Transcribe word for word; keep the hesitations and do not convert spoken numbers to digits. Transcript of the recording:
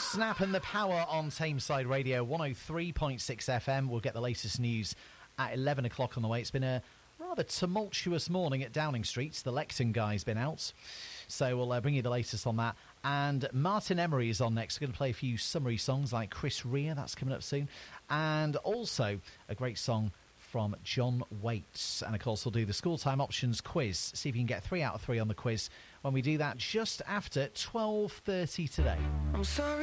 Snap and the Power on Tameside Radio, one oh three point six F M. We'll get the latest news at eleven o'clock on the way. It's been a rather tumultuous morning at Downing Street. The Lexington guy's been out, so we'll uh, bring you the latest on that. And Martin Emery is on next. We're going to play a few summery songs like Chris Rea, that's coming up soon. And also a great song from John Waits. And of course we'll do the school time options quiz, see if you can get three out of three on the quiz when we do that just after twelve thirty today. I'm sorry.